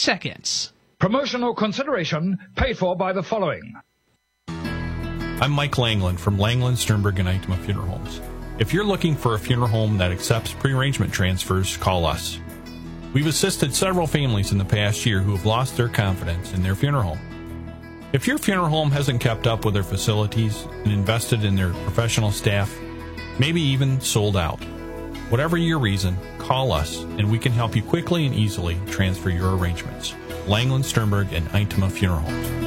seconds. Promotional consideration paid for by the following. I'm Mike Langland from Langland, Sternberg, and Itema Funeral Homes. If you're looking for a funeral home that accepts pre-arrangement transfers, call us. We've assisted several families in the past year who have lost their confidence in their funeral home. If your funeral home hasn't kept up with their facilities and invested in their professional staff, maybe even sold out, whatever your reason, call us and we can help you quickly and easily transfer your arrangements. Langland, Sternberg, and Itema Funeral Homes.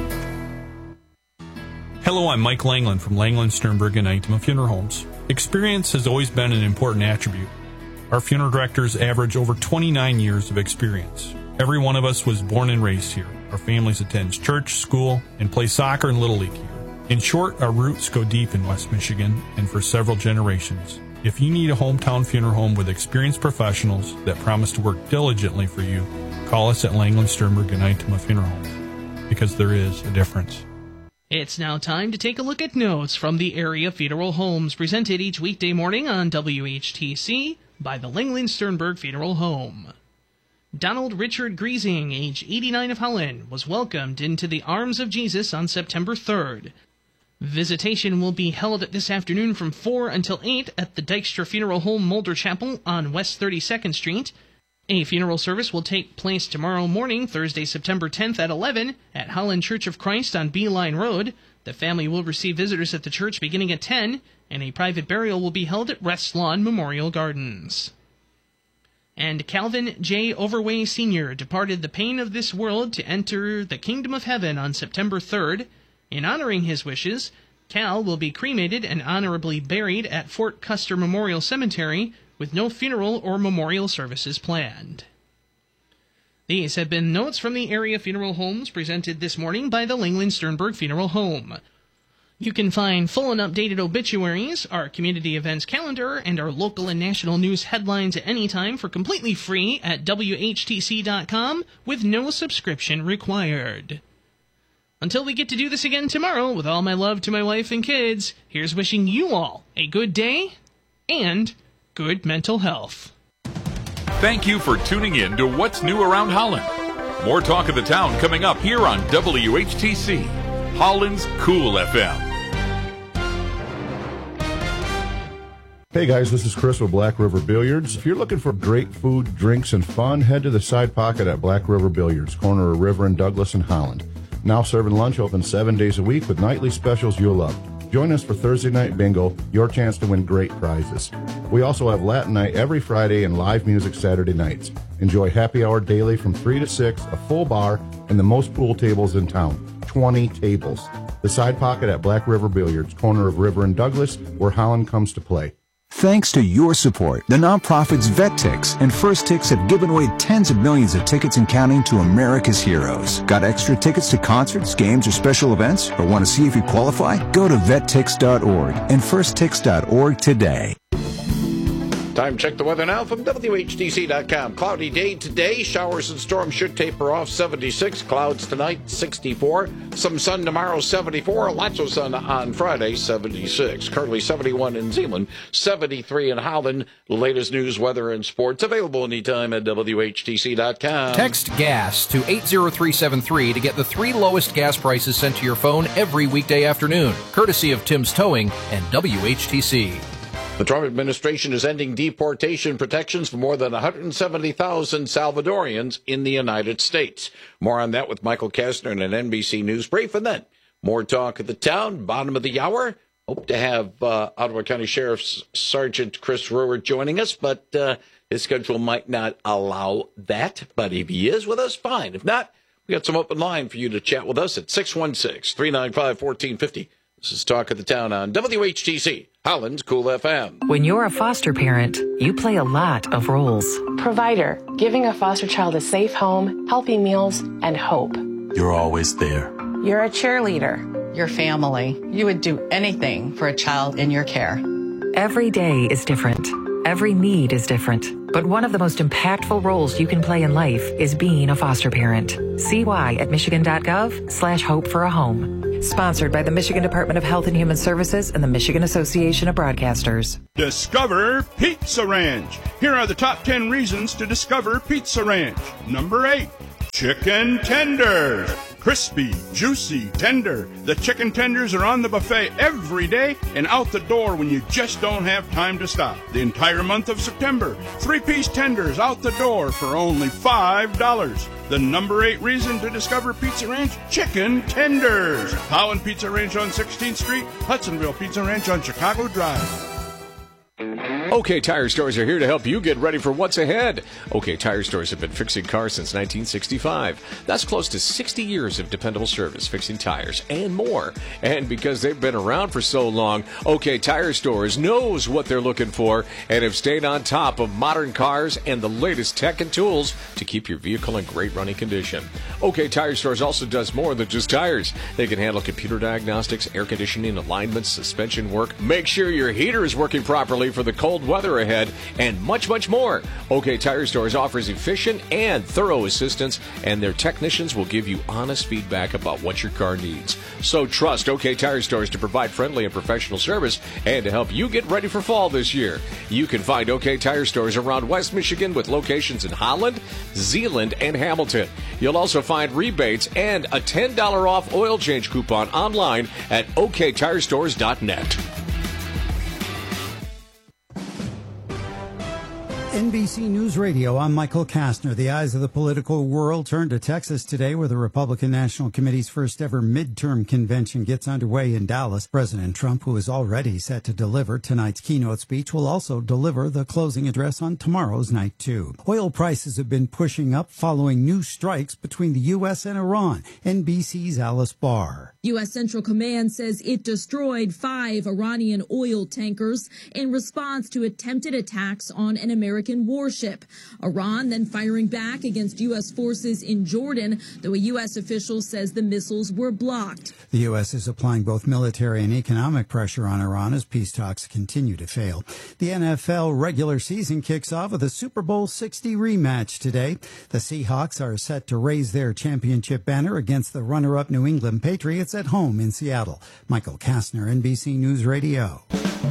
Hello, I'm Mike Langland from Langland, Sternberg, and Itema Funeral Homes. Experience has always been an important attribute. Our funeral directors average over 29 years of experience. Every one of us was born and raised here. Our families attend church, school, and play soccer and Little League here. In short, our roots go deep in West Michigan and for several generations. If you need a hometown funeral home with experienced professionals that promise to work diligently for you, call us at Langland, Sternberg, and Itema Funeral Homes, because there is a difference. It's now time to take a look at notes from the area funeral homes presented each weekday morning on WHTC by the Langland Sternberg Funeral Home. Donald Richard Griesing, age 89 of Holland, was welcomed into the arms of Jesus on September 3rd. Visitation will be held this afternoon from 4 until 8 at the Dykstra Funeral Home Mulder Chapel on West 32nd Street. A funeral service will take place tomorrow morning, Thursday, September 10th at 11 at Holland Church of Christ on Beeline Road. The family will receive visitors at the church beginning at 10, and a private burial will be held at Rest Lawn Memorial Gardens. And Calvin J. Overway Sr. departed the pain of this world to enter the kingdom of heaven on September 3rd. In honoring his wishes, Cal will be cremated and honorably buried at Fort Custer Memorial Cemetery, with no funeral or memorial services planned. These have been notes from the area funeral homes presented this morning by the Langland Sternberg Funeral Home. You can find full and updated obituaries, our community events calendar, and our local and national news headlines at any time for completely free at WHTC.com with no subscription required. Until we get to do this again tomorrow, with all my love to my wife and kids, here's wishing you all a good day and good mental health. Thank you for tuning in to What's New Around Holland. More talk of the town coming up here on WHTC, Holland's Cool FM. Hey guys, this is Chris with Black River Billiards. If you're looking for great food, drinks, and fun, head to the Side Pocket at Black River Billiards, corner of River and Douglas in Holland. Now serving lunch open 7 days a week with nightly specials you'll love. Join us for Thursday Night Bingo, your chance to win great prizes. We also have Latin Night every Friday and live music Saturday nights. Enjoy happy hour daily from 3 to 6, a full bar, and the most pool tables in town, 20 tables. The Side Pocket at Black River Billiards, corner of River and Douglas, where Holland comes to play. Thanks to your support, the nonprofits VetTix and First Tix have given away tens of millions of tickets and counting to America's heroes. Got extra tickets to concerts, games, or special events? Or want to see if you qualify? Go to vettix.org and firsttix.org today. Time to check the weather now from WHTC.com. Cloudy day today. Showers and storms should taper off. 76. Clouds tonight, 64. Some sun tomorrow, 74. Lots of sun on Friday, 76. Currently 71 in Zeeland, 73 in Holland. Latest news, weather, and sports available anytime at WHTC.com. Text GAS to 80373 to get the 3 lowest gas prices sent to your phone every weekday afternoon, courtesy of Tim's Towing and WHTC. The Trump administration is ending deportation protections for more than 170,000 Salvadorians in the United States. More on that with Michael Kastner in an NBC News brief, and then more talk of the town, bottom of the hour. Hope to have Ottawa County Sheriff's Sergeant Chris Ruhr joining us, but his schedule might not allow that. But if he is with us, fine. If not, we got some open line for you to chat with us at 616-395-1450. This is Talk of the Town on WHTC, Holland's Cool FM. When you're a foster parent, you play a lot of roles. Provider, giving a foster child a safe home, healthy meals, and hope. You're always there. You're a cheerleader. Your family. You would do anything for a child in your care. Every day is different. Every need is different. But one of the most impactful roles you can play in life is being a foster parent. See why at michigan.gov/hope for a home. Sponsored by the Michigan Department of Health and Human Services and the Michigan Association of Broadcasters. Discover Pizza Ranch. Here are the top 10 reasons to discover Pizza Ranch. Number 8. Chicken tenders. Crispy, juicy, tender. The chicken tenders are on the buffet every day and out the door when you just don't have time to stop. The entire month of September, 3-piece tenders out the door for only $5. The number 8 reason to discover Pizza Ranch, chicken tenders. Holland Pizza Ranch on 16th Street, Hudsonville Pizza Ranch on Chicago Drive. OK Tire Stores are here to help you get ready for what's ahead. OK Tire Stores have been fixing cars since 1965. That's close to 60 years of dependable service, fixing tires and more. And because they've been around for so long, OK Tire Stores knows what they're looking for and have stayed on top of modern cars and the latest tech and tools to keep your vehicle in great running condition. OK Tire Stores also does more than just tires. They can handle computer diagnostics, air conditioning, alignments, suspension work, make sure your heater is working properly for the cold weather ahead, and much, much more. OK Tire Stores offers efficient and thorough assistance, and their technicians will give you honest feedback about what your car needs. So trust OK Tire Stores to provide friendly and professional service and to help you get ready for fall this year. You can find OK Tire Stores around West Michigan with locations in Holland, Zeeland, and Hamilton. You'll also find rebates and a $10 off oil change coupon online at oktirestores.net. NBC News Radio, I'm Michael Kastner. The eyes of the political world turn to Texas today, where the Republican National Committee's first ever midterm convention gets underway in Dallas. President Trump, who is already set to deliver tonight's keynote speech, will also deliver the closing address on tomorrow's night, too. Oil prices have been pushing up following new strikes between the U.S. and Iran. NBC's Alice Barr. U.S. Central Command says it destroyed 5 Iranian oil tankers in response to attempted attacks on an American warship. Iran then firing back against U.S. forces in Jordan, though a U.S. official says the missiles were blocked. The U.S. is applying both military and economic pressure on Iran as peace talks continue to fail. The NFL regular season kicks off with a Super Bowl 60 rematch today. The Seahawks are set to raise their championship banner against the runner-up New England Patriots at home in Seattle. Michael Kastner, NBC News Radio.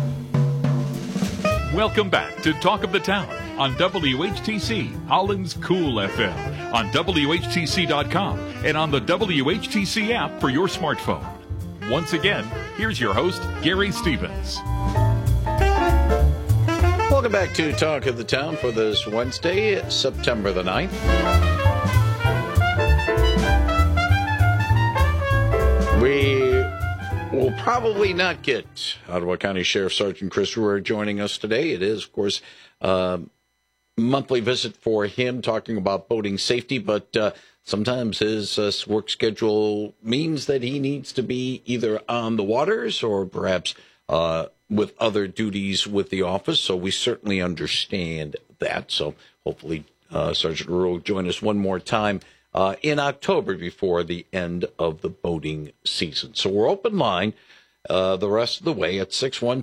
Welcome back to Talk of the Town on WHTC, Holland's Cool FM, on WHTC.com, and on the WHTC app for your smartphone. Once again, here's your host, Gary Stevens. Welcome back to Talk of the Town for this Wednesday, September the 9th. We will probably not get Ottawa County Sheriff Sergeant Chris Ruhr joining us today. It is, of course, a monthly visit for him talking about boating safety, but sometimes his work schedule means that he needs to be either on the waters or perhaps with other duties with the office. So we certainly understand that. So hopefully Sergeant Ruhr will join us one more time in October before the end of the boating season. So we're open line the rest of the way at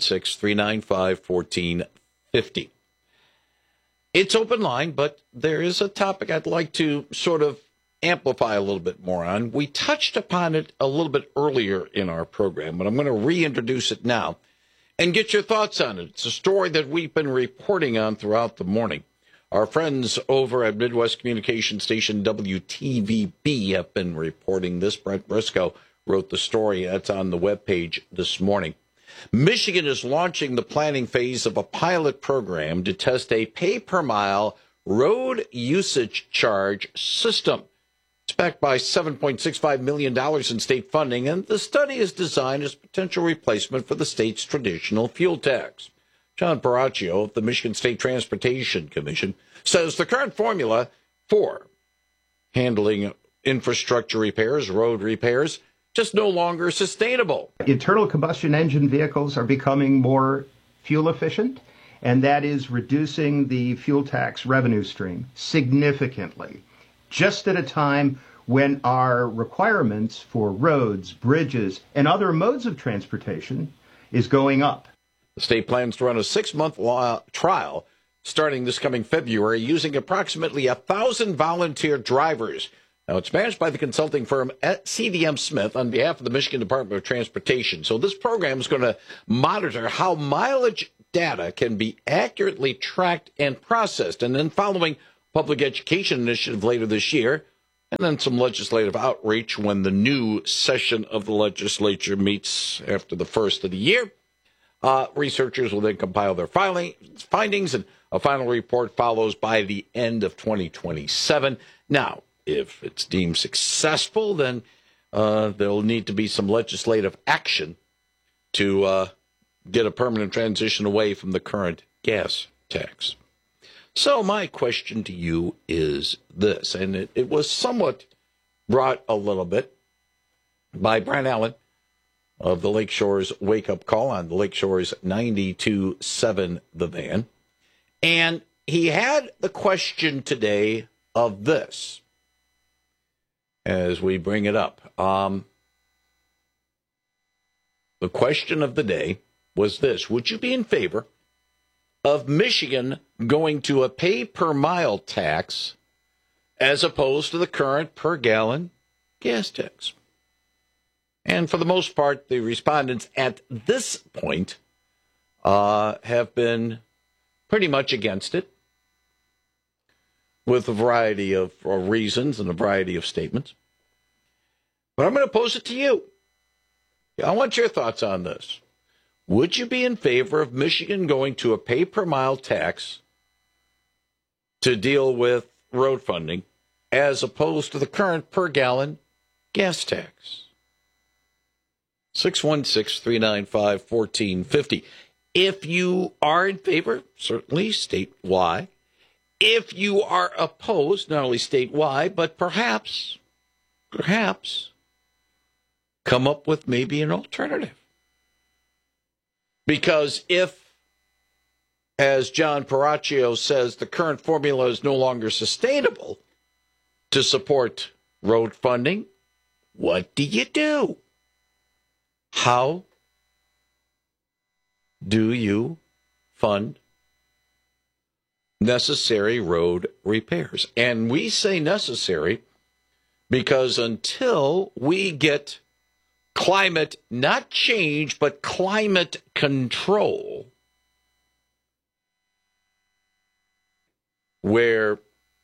616-395-1450. It's open line, but there is a topic I'd like to sort of amplify a little bit more on. We touched upon it a little bit earlier in our program, but I'm going to reintroduce it now and get your thoughts on it. It's a story that we've been reporting on throughout the morning. Our friends over at Midwest Communication Station WTVB have been reporting this. Brent Briscoe wrote the story. That's on the webpage this morning. Michigan is launching the planning phase of a pilot program to test a pay-per-mile road usage charge system. It's backed by $7.65 million in state funding, and the study is designed as potential replacement for the state's traditional fuel tax. John Paracchio of the Michigan State Transportation Commission says the current formula for handling infrastructure repairs, road repairs, just no longer sustainable. Internal combustion engine vehicles are becoming more fuel efficient, and that is reducing the fuel tax revenue stream significantly, just at a time when our requirements for roads, bridges, and other modes of transportation is going up. The state plans to run a 6-month trial starting this coming February using approximately 1,000 volunteer drivers. Now, it's managed by the consulting firm CDM Smith on behalf of the Michigan Department of Transportation. So this program is going to monitor how mileage data can be accurately tracked and processed. And then following public education initiative later this year, and then some legislative outreach when the new session of the legislature meets after the first of the year. Researchers will then compile their findings, and a final report follows by the end of 2027. Now, if it's deemed successful, then there'll need to be some legislative action to get a permanent transition away from the current gas tax. So my question to you is this, and it was somewhat brought a little bit by Brian Allen of the Lakeshore's Wake Up Call on the Lakeshore's 92.7 The Van. And he had the question today of this, as we bring it up. The question of the day was this: would you be in favor of Michigan going to a pay-per-mile tax as opposed to the current per-gallon gas tax? And for the most part, the respondents at this point have been pretty much against it, with a variety of reasons and a variety of statements. But I'm going to pose it to you. I want your thoughts on this. Would you be in favor of Michigan going to a pay-per-mile tax to deal with road funding as opposed to the current per-gallon gas tax? 616-395-1450. If you are in favor, certainly state why. If you are opposed, not only state why, but perhaps come up with maybe an alternative. Because if, as John Paracchio says, the current formula is no longer sustainable to support road funding, what do you do? How do you fund necessary road repairs? And we say necessary because until we get climate, not change, but climate control, where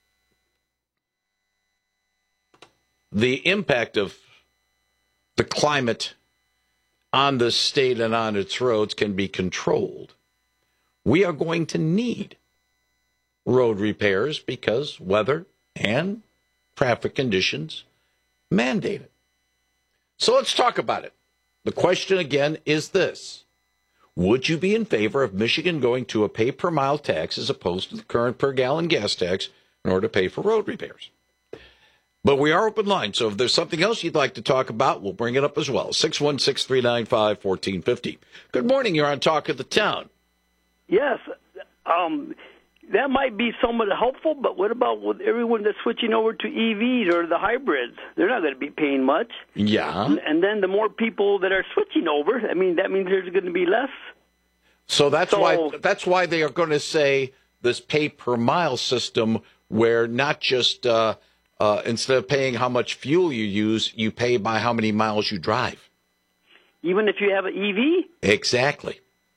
the impact of the climate on the state and on its roads can be controlled, we are going to need road repairs because weather and traffic conditions mandate it. So let's talk about it. The question again is this: would you be in favor of Michigan going to a pay-per-mile tax as opposed to the current per-gallon gas tax in order to pay for road repairs? But we are open line, so if there's something else you'd like to talk about, we'll bring it up as well. 616-395-1450. Good morning. You're on Talk of the Town. Yes. That might be somewhat helpful, but what about with everyone that's switching over to EVs or the hybrids? They're not going to be paying much. Yeah. And then the more people that are switching over, that means there's going to be less. So that's why they are going to say this pay-per-mile system, where not just instead of paying how much fuel you use, you pay by how many miles you drive. Even if you have an EV? Exactly.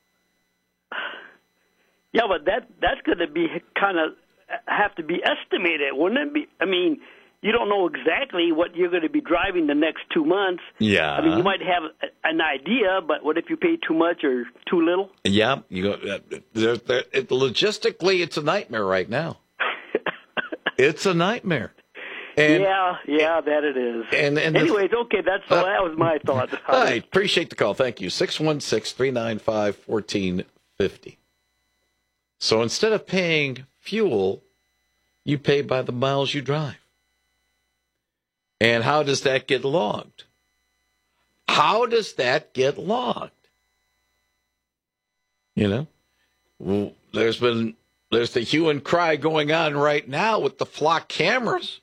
Yeah, but that's going to be kind of have to be estimated, wouldn't it be? I mean, you don't know exactly what you're going to be driving the next 2 months. Yeah. I mean, you might have an idea, but what if you pay too much or too little? Yeah. Logistically, it's a nightmare right now. It's a nightmare. And, yeah, that it is. And anyways, okay, that was my thought. All right, appreciate the call. Thank you. 616-395-1450. So instead of paying fuel, you pay by the miles you drive. And how does that get logged? You know, well, there's the hue and cry going on right now with the flock cameras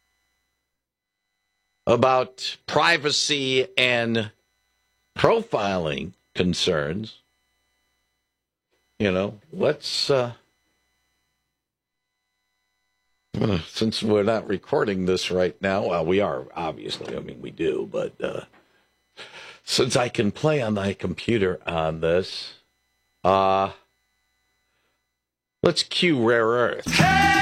about privacy and profiling concerns. You know, let's, since we're not recording this right now, well, we are, obviously, I mean, we do, but since I can play on my computer on this, let's cue Rare Earth.